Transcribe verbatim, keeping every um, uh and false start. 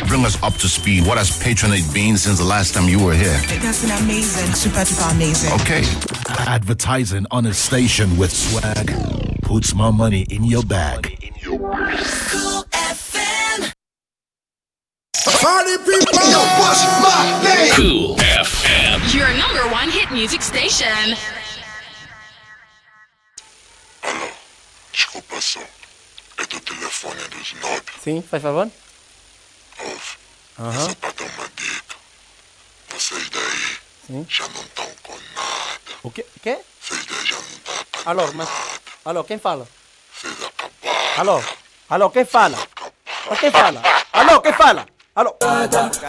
Bring us up to speed. What has Patronate been since the last time you were here? It has been amazing. Super duper amazing. Okay. Advertising on a station with swag puts more money in your bag. Cool F M. Party people! Yo, what's my name? Cool F M. Your number one hit music station. Alô, desculpa só. É do telefone dos nobres. Sim, faz favor? Ouve. Aham. É só pra dar uma dica. Vocês daí Sim. já não estão com nada. O quê? Quê? Vocês daí já não estão pra Alô, nada. mas... Alô, quem fala? Vocês acabaram. Alô? Alô, quem fala? Mas quem fala? Alô, quem fala? Alô?